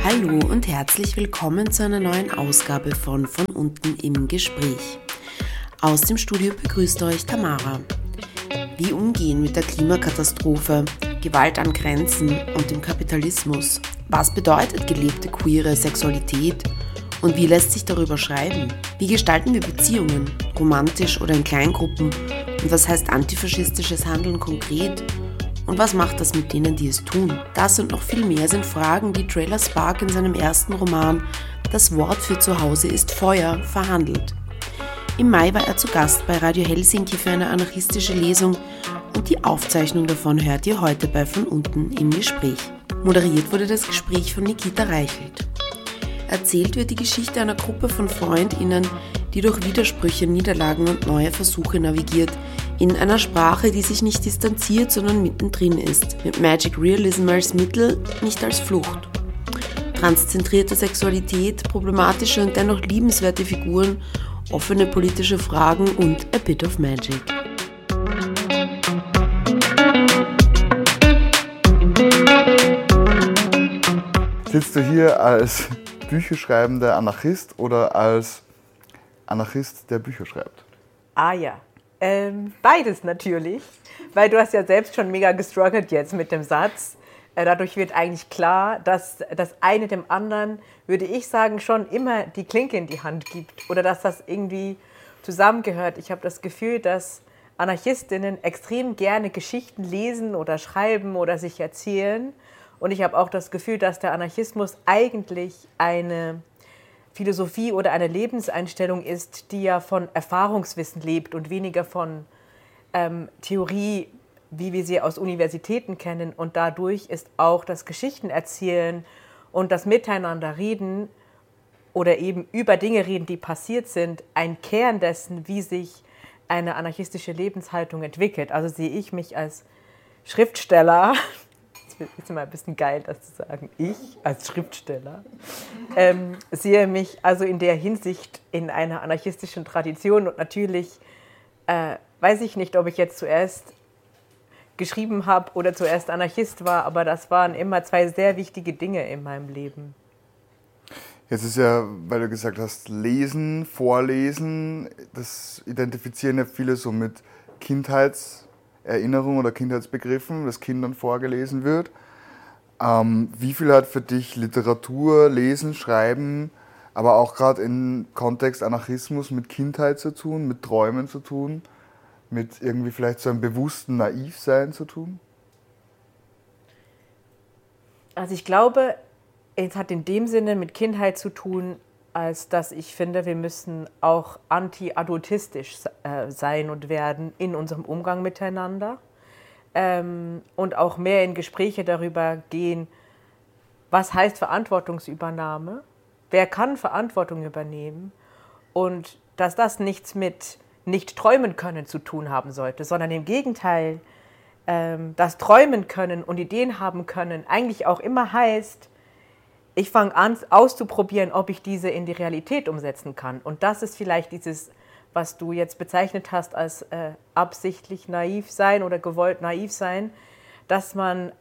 Hallo und herzlich willkommen zu einer neuen Ausgabe von unten im Gespräch. Aus dem Studio begrüßt euch Tamara. Wie umgehen mit der Klimakatastrophe, Gewalt an Grenzen und dem Kapitalismus? Was bedeutet gelebte queere Sexualität? Und wie lässt sich darüber schreiben? Wie gestalten wir Beziehungen, romantisch oder in Kleingruppen? Und was heißt antifaschistisches Handeln konkret? Und was macht das mit denen, die es tun? Das und noch viel mehr sind Fragen, die Trailer Spark in seinem ersten Roman Das Wort für Zuhause ist Feuer verhandelt. Im Mai war er zu Gast bei Radio Helsinki für eine anarchistische Lesung und die Aufzeichnung davon hört ihr heute bei Von unten im Gespräch. Moderiert wurde das Gespräch von Nikita Reichelt. Erzählt wird die Geschichte einer Gruppe von FreundInnen, die durch Widersprüche, Niederlagen und neue Versuche navigiert, in einer Sprache, die sich nicht distanziert, sondern mittendrin ist, mit Magic Realism als Mittel, nicht als Flucht. Transzentrierte Sexualität, problematische und dennoch liebenswerte Figuren, offene politische Fragen und a bit of magic. Sitzt du hier als bücherschreibender Anarchist oder als Anarchist, der Bücher schreibt? Ah ja, beides natürlich, weil du hast ja selbst schon mega gestruggelt jetzt mit dem Satz. Dadurch wird eigentlich klar, dass das eine dem anderen, würde ich sagen, schon immer die Klinke in die Hand gibt oder dass das irgendwie zusammengehört. Ich habe das Gefühl, dass Anarchistinnen extrem gerne Geschichten lesen oder schreiben oder sich erzählen. Und ich habe auch das Gefühl, dass der Anarchismus eigentlich eine Philosophie oder eine Lebenseinstellung ist, die ja von Erfahrungswissen lebt und weniger von Theorie, wie wir sie aus Universitäten kennen. Und dadurch ist auch das Geschichtenerzählen und das Miteinanderreden oder eben über Dinge reden, die passiert sind, ein Kern dessen, wie sich eine anarchistische Lebenshaltung entwickelt. Also sehe ich mich als Schriftsteller. Ist immer ein bisschen geil, das zu sagen. Ich als Schriftsteller sehe mich also in der Hinsicht in einer anarchistischen Tradition und natürlich weiß ich nicht, ob ich jetzt zuerst geschrieben habe oder zuerst Anarchist war, aber das waren immer zwei sehr wichtige Dinge in meinem Leben. Jetzt ist ja, weil du gesagt hast, Lesen, Vorlesen, das identifizieren ja viele so mit Kindheitserinnerungen oder Kindheitsbegriffen, das Kindern vorgelesen wird. Wie viel hat für dich Literatur, Lesen, Schreiben, aber auch gerade im Kontext Anarchismus mit Kindheit zu tun, mit Träumen zu tun, mit irgendwie vielleicht so einem bewussten Naivsein zu tun? Also ich glaube, es hat in dem Sinne mit Kindheit zu tun, als dass ich finde, wir müssen auch anti-adultistisch sein und werden in unserem Umgang miteinander und auch mehr in Gespräche darüber gehen, was heißt Verantwortungsübernahme, wer kann Verantwortung übernehmen und dass das nichts mit nicht träumen können zu tun haben sollte, sondern im Gegenteil, das Träumen können und Ideen haben können eigentlich auch immer heißt, ich fange an auszuprobieren, ob ich diese in die Realität umsetzen kann. Und das ist vielleicht dieses, was du jetzt bezeichnet hast als absichtlich naiv sein oder gewollt naiv sein, dass man,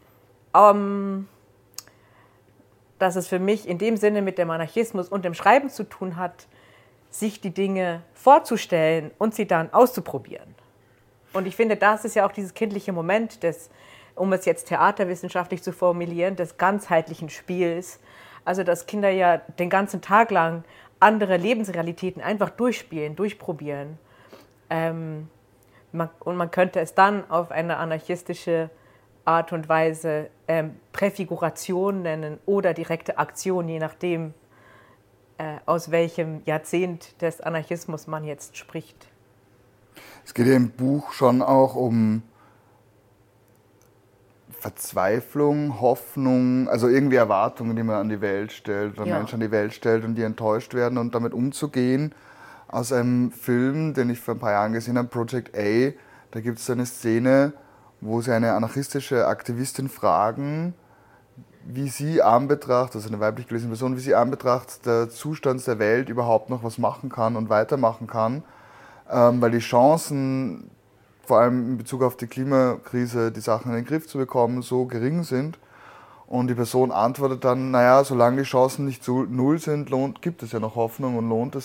dass es für mich in dem Sinne mit dem Anarchismus und dem Schreiben zu tun hat, sich die Dinge vorzustellen und sie dann auszuprobieren. Und ich finde, das ist ja auch dieses kindliche Moment des, um es jetzt theaterwissenschaftlich zu formulieren, des ganzheitlichen Spiels. Also dass Kinder ja den ganzen Tag lang andere Lebensrealitäten einfach durchspielen, durchprobieren. Und man könnte es dann auf eine anarchistische Art und Weise Präfiguration nennen oder direkte Aktion, je nachdem, aus welchem Jahrzehnt des Anarchismus man jetzt spricht. Es geht ja im Buch schon auch um Verzweiflung, Hoffnung, also irgendwie Erwartungen, die man an die Welt stellt oder Menschen an die Welt stellt und die enttäuscht werden und damit umzugehen. Aus einem Film, den ich vor ein paar Jahren gesehen habe, Project A, da gibt es eine Szene, wo sie eine anarchistische Aktivistin fragen, wie sie anbetracht, also eine weiblich gelesene Person, wie sie anbetracht der Zustands der Welt überhaupt noch was machen kann und weitermachen kann, weil die Chancen, vor allem in Bezug auf die Klimakrise, die Sachen in den Griff zu bekommen, so gering sind. Und die Person antwortet dann, naja, solange die Chancen nicht null sind, gibt es ja noch Hoffnung und lohnt es